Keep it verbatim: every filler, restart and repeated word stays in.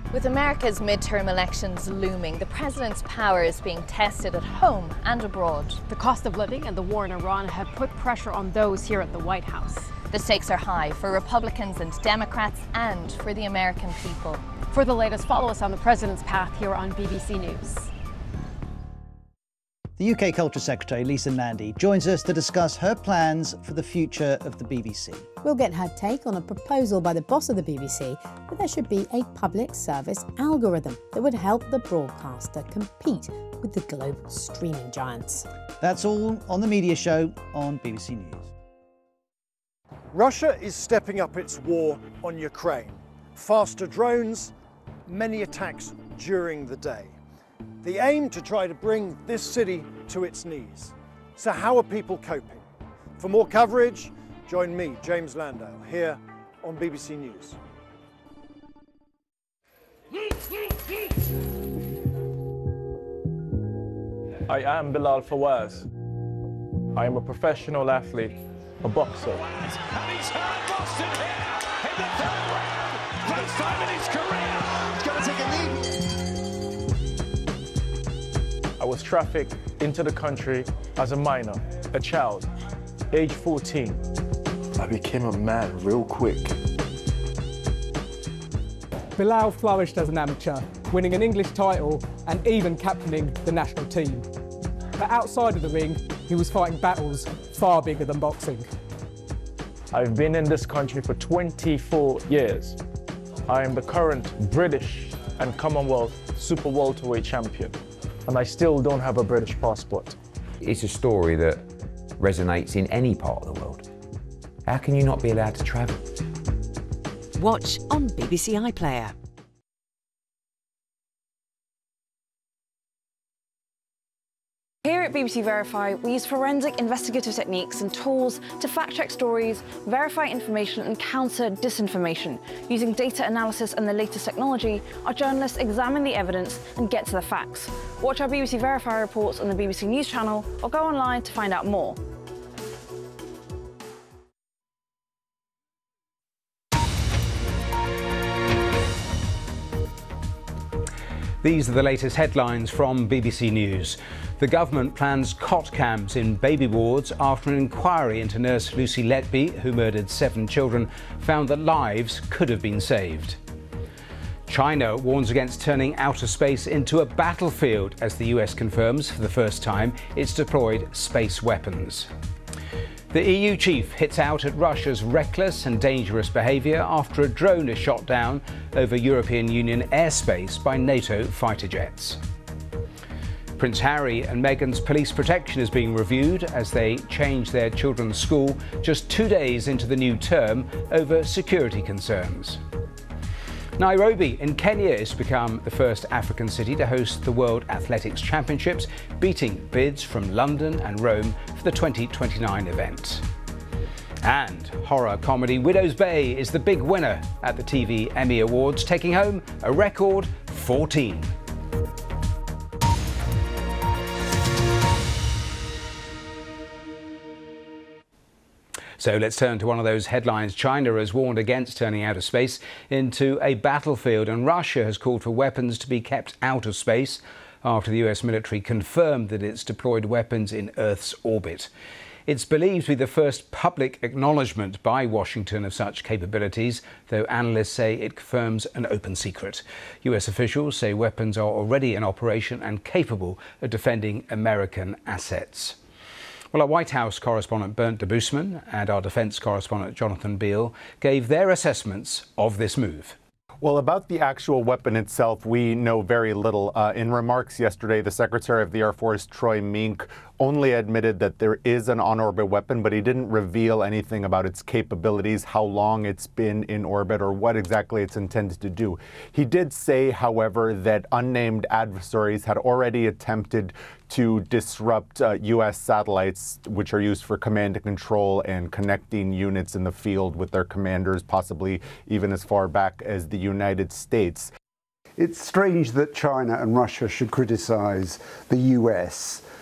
With America's midterm elections looming, the president's power is being tested at home and abroad. The cost of living and the war in Iran have put pressure on those here at the White House. The stakes are high for Republicans and Democrats and for the American people. For the latest, follow us on the president's path here on B B C News. The U K Culture Secretary, Lisa Nandy, joins us to discuss her plans for the future of the B B C. We'll get her take on a proposal by the boss of the B B C that there should be a public service algorithm that would help the broadcaster compete with the global streaming giants. That's all on The Media Show on B B C News. Russia is stepping up its war on Ukraine. Faster drones, many attacks during the day. The aim to try to bring this city to its knees. So how are people coping? For more coverage, join me, James Landale, here on B B C News. I am Bilal Fawaz. I am a professional athlete, a boxer. And he's hurt Boston here in the third round. First time in his career. He's going to take a knee. I was trafficked into the country as a minor, a child, age fourteen. I became a man real quick. Bilal flourished as an amateur, winning an English title and even captaining the national team. But outside of the ring, he was fighting battles far bigger than boxing. I've been in this country for twenty-four years. I am the current British and Commonwealth super welterweight champion, and I still don't have a British passport. It's a story that resonates in any part of the world. How can you not be allowed to travel? Watch on B B C iPlayer. Here at B B C Verify, we use forensic investigative techniques and tools to fact-check stories, verify information and counter disinformation. Using data analysis and the latest technology, our journalists examine the evidence and get to the facts. Watch our B B C Verify reports on the B B C News channel or go online to find out more. These are the latest headlines from B B C News. The government plans cot cams in baby wards after an inquiry into nurse Lucy Letby, who murdered seven children, found that lives could have been saved. China warns against turning outer space into a battlefield as the U S confirms for the first time it's deployed space weapons. The E U chief hits out at Russia's reckless and dangerous behaviour after a drone is shot down over European Union airspace by NATO fighter jets. Prince Harry and Meghan's police protection is being reviewed as they change their children's school just two days into the new term over security concerns. Nairobi in Kenya is to become the first African city to host the World Athletics Championships, beating bids from London and Rome for the twenty twenty-nine event. And horror comedy Widow's Bay is the big winner at the T V Emmy Awards, taking home a record fourteen. So let's turn to one of those headlines. China has warned against turning outer space into a battlefield, and Russia has called for weapons to be kept out of space after the U S military confirmed that it's deployed weapons in Earth's orbit. It's believed to be the first public acknowledgement by Washington of such capabilities, though analysts say it confirms an open secret. U S officials say weapons are already in operation and capable of defending American assets. Well, our White House correspondent Bernd Debusmann and our defence correspondent Jonathan Beale gave their assessments of this move. Well, about the actual weapon itself, we know very little. Uh, in remarks yesterday, the Secretary of the Air Force, Troy Mink, only admitted that there is an on-orbit weapon, but he didn't reveal anything about its capabilities, how long it's been in orbit, or what exactly it's intended to do. He did say, however, that unnamed adversaries had already attempted to disrupt uh, U S satellites, which are used for command and control and connecting units in the field with their commanders, possibly even as far back as the United States. It's strange that China and Russia should criticize the U S